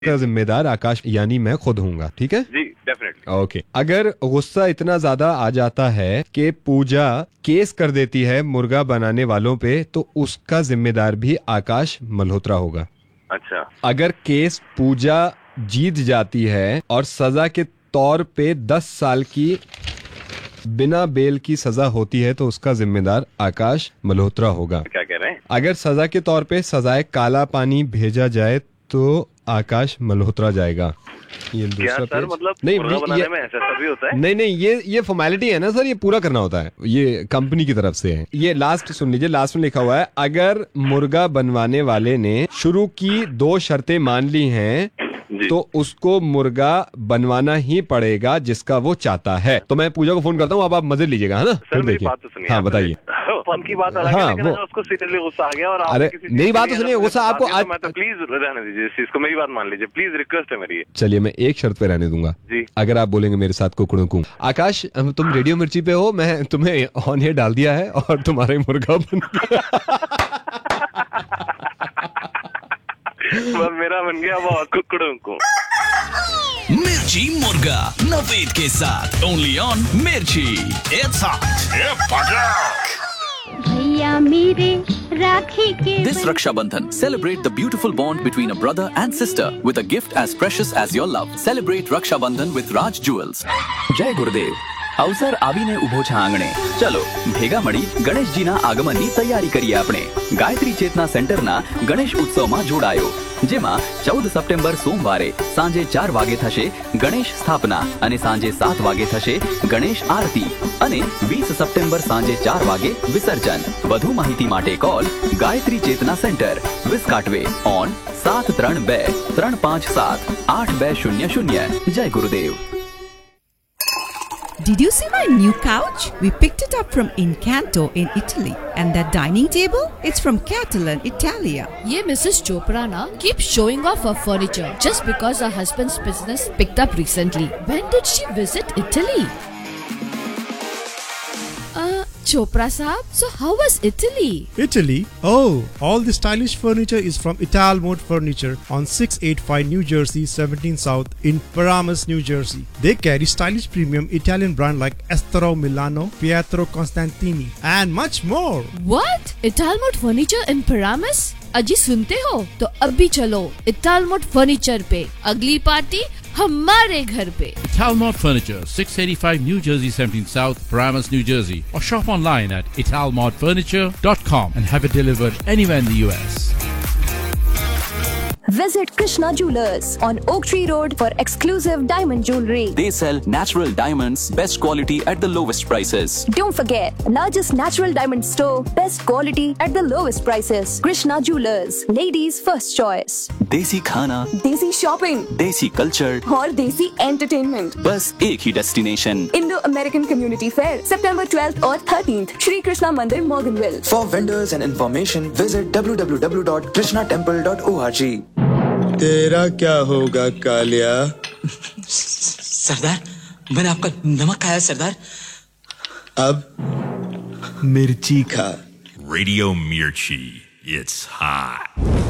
का जिम्मेदार आकाश यानी मैं खुद हूँगा, ठीक है जी डेफिनेटली। ओके। अगर गुस्सा इतना ज्यादा आ जाता है कि पूजा केस कर देती है मुर्गा बनाने वालों पे, तो उसका जिम्मेदार भी आकाश मल्होत्रा होगा। अच्छा। अगर केस पूजा जीत जाती है और सजा के तौर पे 10 साल की बिना बेल की सजा होती है, तो उसका जिम्मेदार आकाश मल्होत्रा होगा। क्या कह रहे हैं? अगर सजा के तौर पे सजाए काला पानी भेजा जाए तो आकाश मल्होत्रा जाएगा। ये क्या दूसरा सर, पेज मतलब नहीं, मुर्गा बनाने में ऐसा भी होता है? नहीं ये फॉर्मेलिटी है ना सर, ये पूरा करना होता है, ये कंपनी की तरफ से है। ये लास्ट सुन लीजिए, लास्ट में लिखा हुआ है, अगर मुर्गा बनवाने वाले ने शुरू की 2 शर्तें मान ली हैं तो उसको मुर्गा बनवाना ही पड़ेगा जिसका वो चाहता है। तो मैं पूजा को फोन करता हूँ, अब आप मजे लीजिएगा, है ना? सर मेरी बात तो सुनिए। हाँ बताइए। फन की बात अलग है, लेकिन अगर उसको सीरियसली गुस्सा आ गया और आप मेरी बात तो सुनिए, गुस्सा आपको आज मैं तो प्लीज रहने दीजिए इस चीज को, मेरी बात मान लीजिए प्लीज, रिक्वेस्ट है मेरी। चलिए मैं एक शर्त पे रहने दूंगा जी। अगर आप बोलेंगे मेरे साथ कुकड़ू। आकाश तुम रेडियो मिर्ची पे हो, मैं तुम्हें ऑन एयर डाल दिया है और तुम्हारा मुर्गा बन गया। मेरा बन गया बहुत कुकड़ों को। मिर्ची मुर्गा नवेद के साथ ओनली ऑन मिर्ची। It's hot. भैया मेरे राखी के This Raksha Bandhan, celebrate the beautiful bond between a brother and sister with a gift as precious as your love. Celebrate Raksha Bandhan with Raj Jewels. જય ગુરુદેવ. અવસર આવીને ઉભો છે આંગણે. ચલો ભેગા મળી ગણેશજીના આગમનની તૈયારી કરીએ આપણે. ગાયત્રી ચેતના સેન્ટરના ગણેશ ઉત્સવમાં જોડાયો, જેમાં 14 સપ્ટેમ્બર સોમવારે સાંજે 4 વાગે થશે ગણેશ સ્થાપના અને સાંજે 7 વાગે થશે ગણેશ આરતી અને 20 સપ્ટેમ્બર સાંજે 4 વાગે વિસર્જન. વધુ માહિતી માટે call Gayatri Chetana centre, વિસ્કાટવે on 732 357 8200. જય ગુરુદેવ. Did you see my new couch? We picked it up from Incanto in Italy. And that dining table? It's from Catalan, Italia. Ye Mrs. Chopra na keeps showing off her furniture just because her husband's business picked up recently. When did she visit Italy? Chopra Saab, so how was Italy? Italy? Oh, all the stylish furniture is from Italmode Furniture on 685 New Jersey, 17 South in Paramus, New Jersey. They carry stylish premium Italian brand like Estero Milano, Pietro Constantini and much more. What? Italmode Furniture in Paramus? अजी सुनते हो तो अभी चलो इटालमोड furniture पे, अगली party हमारे घर पे। Italmode Furniture, 685 New Jersey 17 South, Paramus, New Jersey, or shop online at italmodefurniture.com and have it delivered anywhere in the US. Visit Krishna Jewelers on Oak Tree Road for exclusive diamond jewelry. They sell natural diamonds, best quality at the lowest prices. Don't forget, largest natural diamond store, best quality at the lowest prices. Krishna Jewelers, ladies' first choice. देसी खाना, देसी shopping, देसी culture और देसी entertainment. बस एक ही destination, Indo-American Community Fair, September 12th और 13th, Shri Krishna Mandir, Morganville. For vendors and information, visit www.krishnatemple.org. तेरा क्या होगा कालिया? सरदार, मैंने आपका नमक खाया सरदार। अब मिर्ची खा। Radio Mirchi, it's hot.